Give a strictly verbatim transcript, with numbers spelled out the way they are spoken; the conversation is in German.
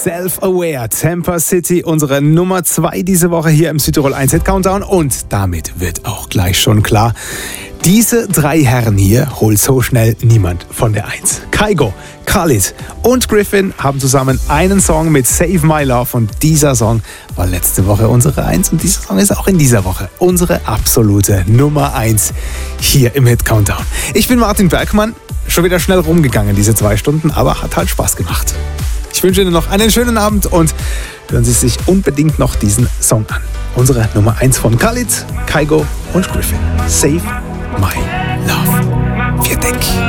Self-Aware, Tampa City, unsere Nummer zwei diese Woche hier im Südtirol eins Hit Countdown. Und damit wird auch gleich schon klar, diese drei Herren hier holt so schnell niemand von der eins. Kygo, Khalid und Griffin haben zusammen einen Song mit Save My Love und dieser Song war letzte Woche unsere eins und dieser Song ist auch in dieser Woche unsere absolute Nummer eins hier im Hit Countdown. Ich bin Martin Bergmann, schon wieder schnell rumgegangen diese zwei Stunden, aber hat halt Spaß gemacht. Ich wünsche Ihnen noch einen schönen Abend und hören Sie sich unbedingt noch diesen Song an. Unsere Nummer eins von Khalid, Kygo und Griffin. Save My Love. Wir denken.